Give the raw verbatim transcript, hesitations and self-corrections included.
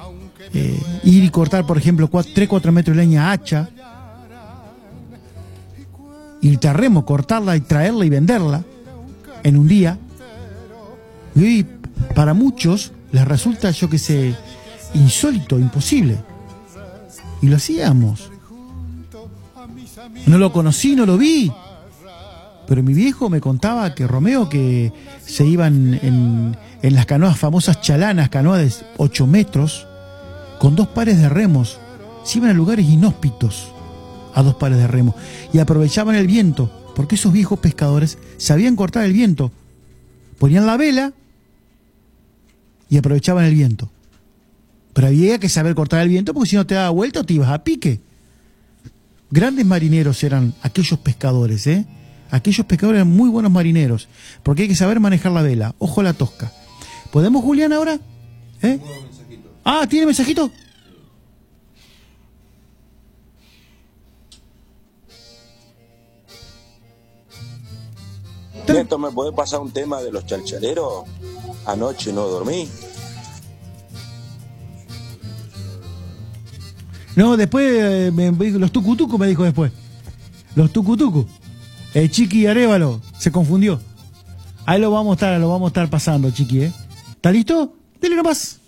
eh, ir y cortar, por ejemplo, tres, cuatro metros de leña a hacha, irte a remo, cortarla y traerla y venderla en un día. Y hoy para muchos les resulta, yo que sé, insólito, imposible. Y lo hacíamos. No lo conocí, no lo vi. Pero mi viejo me contaba que Romeo, que se iban en, en las canoas famosas chalanas, canoas de ocho metros, con dos pares de remos, se iban a lugares inhóspitos a dos pares de remos y aprovechaban el viento, porque esos viejos pescadores sabían cortar el viento. Ponían la vela y aprovechaban el viento. Pero había que saber cortar el viento, porque si no te daba vuelta o te ibas a pique. Grandes marineros eran aquellos pescadores, ¿eh? Aquellos pescadores eran muy buenos marineros, porque hay que saber manejar la vela. Ojo a la tosca. ¿Podemos, Julián, ahora? ¿Eh? Ah, ¿tiene mensajito? Neto, ¿me podés pasar un tema de los chalchaleros? Anoche no dormí. No, después eh, me, me dijo, los tucutucu me dijo después. Los tucutucu. El Chiqui Arévalo se confundió. Ahí lo vamos a estar, lo vamos a estar pasando, Chiqui, ¿eh? ¿Está listo? Dele nomás.